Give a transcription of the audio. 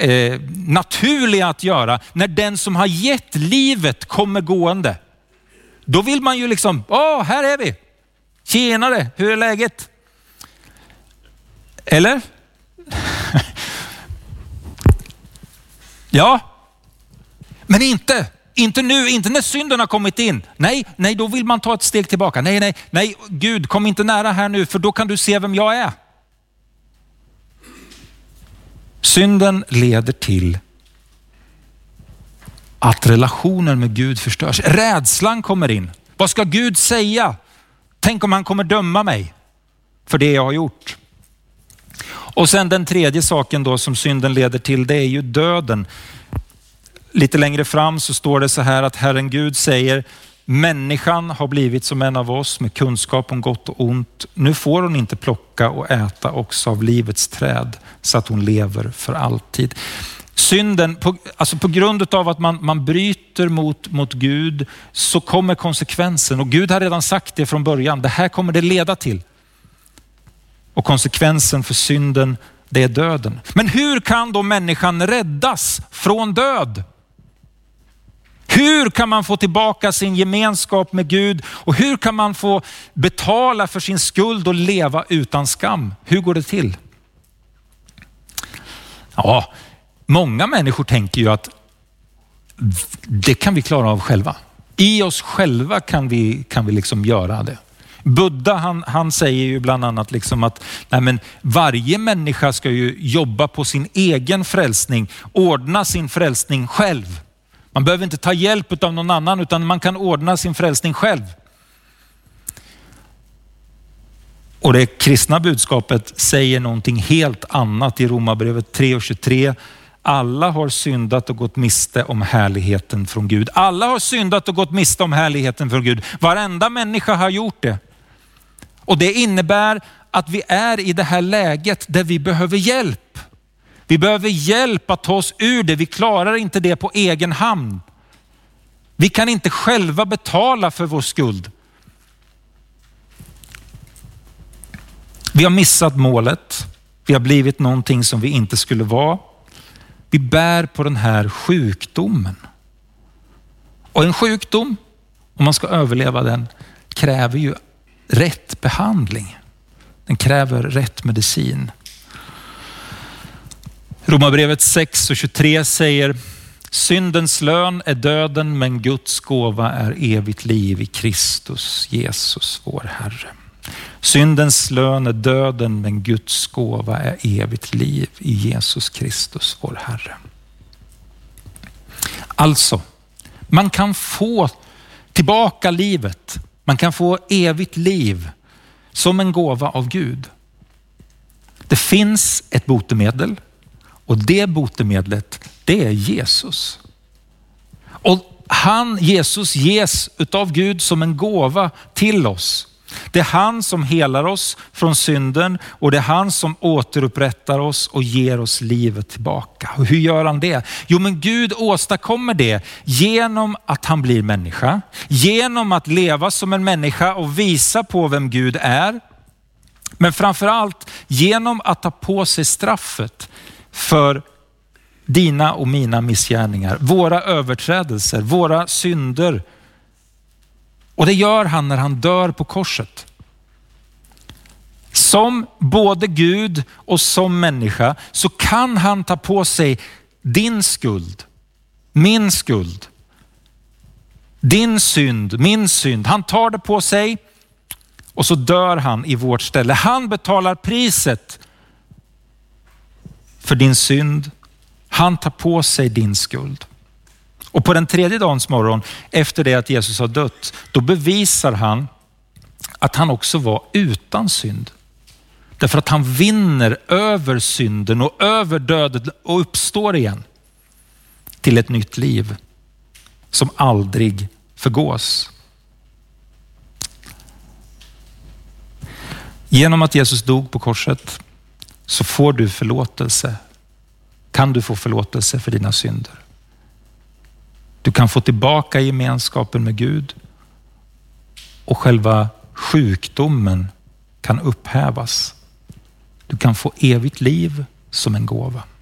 naturliga att göra när den som har gett livet kommer gående. Då vill man ju liksom, här är vi. Tjenare, hur är läget? Eller? Ja. Men inte nu, inte när synden har kommit in. Nej, då vill man ta ett steg tillbaka. Nej, Gud, kom inte nära här nu, för då kan du se vem jag är. Synden leder till att relationen med Gud förstörs. Rädslan kommer in. Vad ska Gud säga? Tänk om han kommer döma mig för det jag har gjort. Och sen den tredje saken då som synden leder till, det är ju döden. Lite längre fram så står det så här att Herren Gud säger: människan har blivit som en av oss med kunskap om gott och ont. Nu får hon inte plocka och äta också av livets träd så att hon lever för alltid. Synden, på grund av att man bryter mot Gud, så kommer konsekvensen. Och Gud har redan sagt det från början. Det här kommer det leda till. Och konsekvensen för synden, det är döden. Men hur kan då människan räddas från död? Hur kan man få tillbaka sin gemenskap med Gud? Och hur kan man få betala för sin skuld och leva utan skam? Hur går det till? Ja, många människor tänker ju att det kan vi klara av själva. I oss själva kan vi liksom göra det. Buddha han säger ju bland annat liksom att varje människa ska ju jobba på sin egen frälsning, ordna sin frälsning själv. Man behöver inte ta hjälp av någon annan, utan man kan ordna sin frälsning själv. Och det kristna budskapet säger någonting helt annat i Romarbrevet 3:23. Alla har syndat och gått miste om härligheten från Gud. Alla har syndat och gått miste om härligheten från Gud. Varenda människa har gjort det. Och det innebär att vi är i det här läget där vi behöver hjälp. Vi behöver hjälp att ta oss ur det. Vi klarar inte det på egen hand. Vi kan inte själva betala för vår skuld. Vi har missat målet. Vi har blivit någonting som vi inte skulle vara. Vi bär på den här sjukdomen. Och en sjukdom, om man ska överleva den, kräver ju rätt behandling. Den kräver rätt medicin. Romarbrevet 6:23 säger: syndens lön är döden, men Guds gåva är evigt liv i Kristus Jesus vår Herre. Syndens lön är döden, men Guds gåva är evigt liv i Jesus Kristus vår Herre. Alltså, man kan få tillbaka livet. Man kan få evigt liv som en gåva av Gud. Det finns ett botemedel, och det botemedlet, det är Jesus. Och Jesus ges utav Gud som en gåva till oss. Det är han som helar oss från synden, och det är han som återupprättar oss och ger oss livet tillbaka. Och hur gör han det? Jo, men Gud åstadkommer det genom att han blir människa, genom att leva som en människa och visa på vem Gud är. Men framförallt genom att ta på sig straffet för dina och mina missgärningar, våra överträdelser, våra synder. Och det gör han när han dör på korset. Som både Gud och som människa så kan han ta på sig din skuld, min skuld, din synd, min synd. Han tar det på sig och så dör han i vårt ställe. Han betalar priset för din synd. Han tar på sig din skuld. Och på den tredje dagens morgon, efter det att Jesus har dött, då bevisar han att han också var utan synd. Därför att han vinner över synden och över döden och uppstår igen till ett nytt liv som aldrig förgås. Genom att Jesus dog på korset så får du förlåtelse. Kan du få förlåtelse för dina synder. Du kan få tillbaka gemenskapen med Gud, och själva sjukdomen kan upphävas. Du kan få evigt liv som en gåva.